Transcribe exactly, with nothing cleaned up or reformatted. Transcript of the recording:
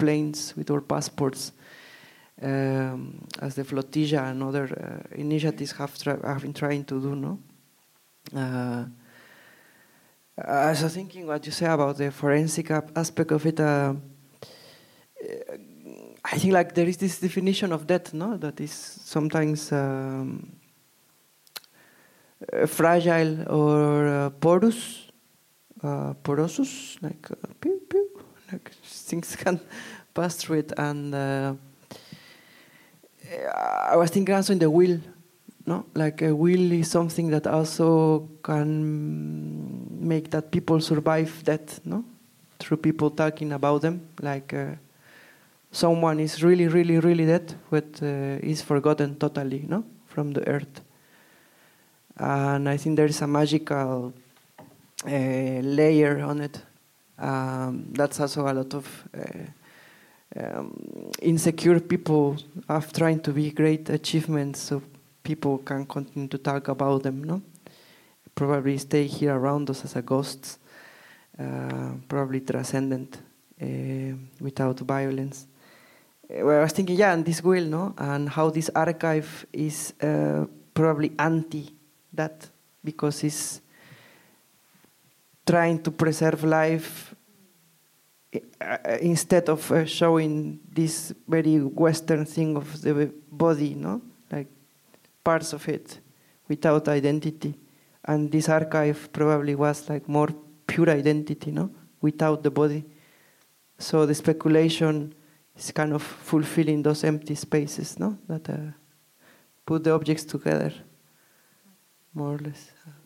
planes with our passports, um, as the Flotilla and other uh, initiatives have, have been trying to do, no? Uh, I was thinking what you say about the forensic aspect of it. Uh, I think like there is this definition of death, no, that is sometimes um, uh, fragile or uh, porous, uh, porosus, like uh, pew, pew, like things can pass through it. And uh, I was thinking also in the will, no, like a will is something that also can make that people survive death, no, through people talking about them, like. Uh, Someone is really, really, really dead, but uh, is forgotten totally, no, from the earth. And I think there is a magical uh, layer on it. Um, that's also a lot of uh, um, insecure people are trying to be great achievements, so people can continue to talk about them, no? Probably stay here around us as a ghosts, uh, probably transcendent uh, without violence. Well, I was thinking, yeah, and this will, no, and how this archive is uh, probably anti that, because it's trying to preserve life uh, instead of uh, showing this very Western thing of the body, no, like parts of it without identity. And this archive probably was like more pure identity, no, without the body. So the speculation is kind of fulfilling those empty spaces, no? That uh, put the objects together, more or less.